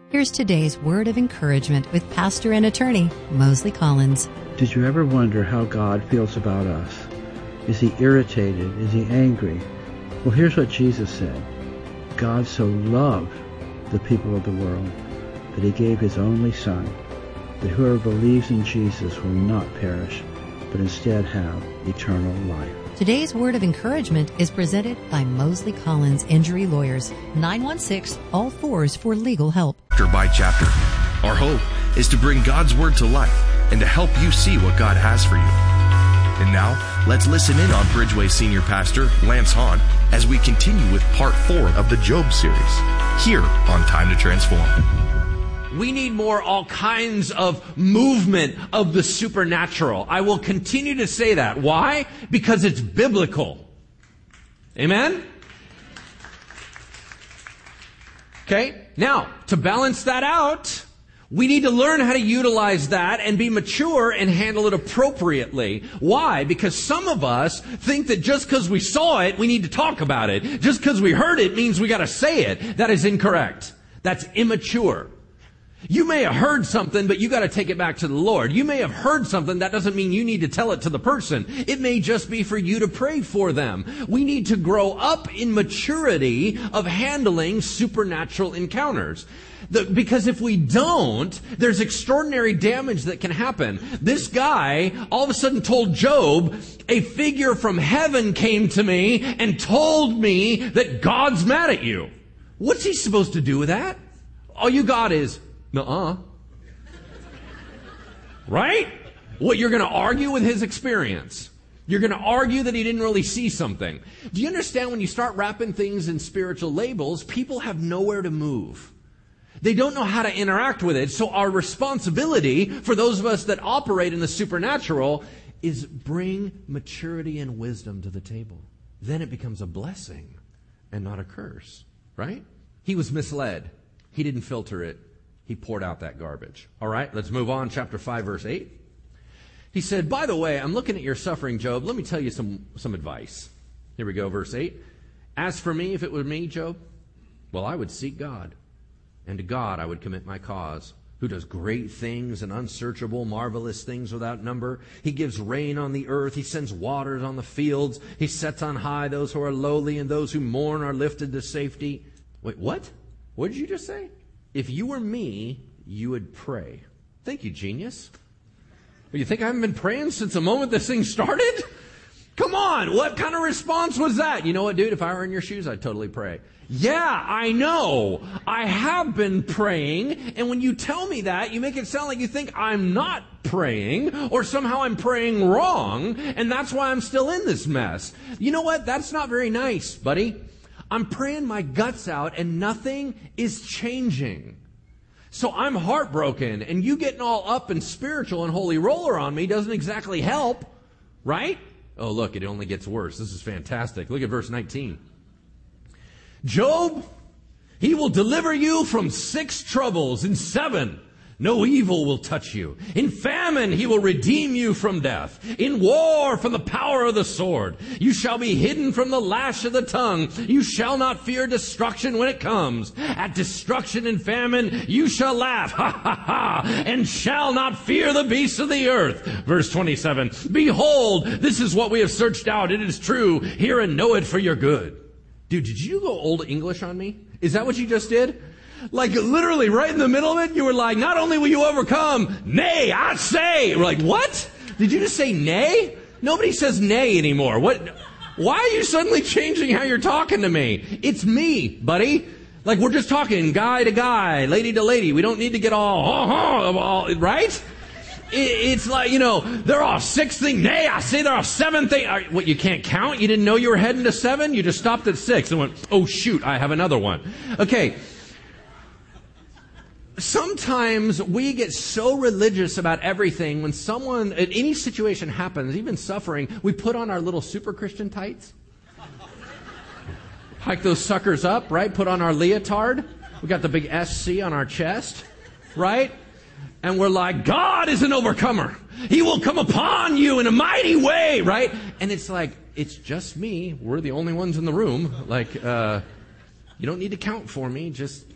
Here's today's word of encouragement with pastor and attorney Mosley Collins. Did you ever wonder how God feels about us? Is he irritated? Is he angry? Well, here's what Jesus said. God so loved the people of the world that he gave his only Son, that whoever believes in Jesus will not perish, but instead have eternal life. Today's word of encouragement is presented by Mosley Collins Injury Lawyers, 916-ALL-4s for legal help. Chapter by chapter, our hope is to bring God's word to life and to help you see what God has for you. And now, let's listen in on Bridgeway Senior Pastor Lance Hahn as we continue with part 4 of the Job series, here on Time to Transform. We need more all kinds of movement of the supernatural. I will continue to say that. Why? Because it's biblical. Amen? Okay? Now, to balance that out, we need to learn how to utilize that and be mature and handle it appropriately. Why? Because some of us think that just because we saw it, we need to talk about it. Just because we heard it means we got to say it. That is incorrect. That's immature. You may have heard something, but you got to take it back to the Lord. You may have heard something. That doesn't mean you need to tell it to the person. It may just be for you to pray for them. We need to grow up in maturity of handling supernatural encounters. Because if we don't, there's extraordinary damage that can happen. This guy all of a sudden told Job, a figure from heaven came to me and told me that God's mad at you. What's he supposed to do with that? All you got is, nuh-uh. Right? What, you're going to argue with his experience. You're going to argue that he didn't really see something. Do you understand when you start wrapping things in spiritual labels, people have nowhere to move. They don't know how to interact with it. So our responsibility for those of us that operate in the supernatural is bring maturity and wisdom to the table. Then it becomes a blessing and not a curse. Right? He was misled. He didn't filter it. He poured out that garbage. All right, let's move on. Chapter 5, verse 8. He said, by the way, I'm looking at your suffering, Job. Let me tell you some advice. Here we go, verse 8. As for me, if it were me, Job, well, I would seek God. And to God I would commit my cause, who does great things and unsearchable, marvelous things without number. He gives rain on the earth. He sends waters on the fields. He sets on high those who are lowly, and those who mourn are lifted to safety. Wait, what? What did you just say? If you were me, you would pray. Thank you, genius. You think I haven't been praying since the moment this thing started? Come on, what kind of response was that? You know what, dude? If I were in your shoes, I'd totally pray. Yeah, I know. I have been praying, and when you tell me that, you make it sound like you think I'm not praying, or somehow I'm praying wrong, and that's why I'm still in this mess. You know what? That's not very nice, buddy. I'm praying my guts out and nothing is changing. So I'm heartbroken, and you getting all up and spiritual and holy roller on me doesn't exactly help, right? Oh, look, it only gets worse. This is fantastic. Look at verse 19. Job, he will deliver you from 6 troubles. In 7, no evil will touch you. In famine, he will redeem you from death. In war, from the power of the sword. You shall be hidden from the lash of the tongue. You shall not fear destruction when it comes. At destruction and famine, you shall laugh, ha ha ha, and shall not fear the beasts of the earth. Verse 27, behold, this is what we have searched out. It is true. Hear and know it for your good. Dude, did you go Old English on me? Is that what you just did? Like literally right in the middle of it, you were like, not only will you overcome, nay, I say. We're like, what? Did you just say nay? Nobody says nay anymore. What? Why are you suddenly changing how you're talking to me? It's me, buddy. Like we're just talking guy to guy, lady to lady. We don't need to get all right? It's like, there are 6 things. Nay, I say there are 7 things. What, you can't count? You didn't know you were heading to 7? You just stopped at 6 and went, oh shoot, I have another one. Okay. Sometimes we get so religious about everything when any situation happens, even suffering, we put on our little super Christian tights. Hike those suckers up, right? Put on our leotard. We got the big SC on our chest, right? And we're like, God is an overcomer. He will come upon you in a mighty way, right? And it's like, it's just me. We're the only ones in the room. Like, you don't need to count for me. Just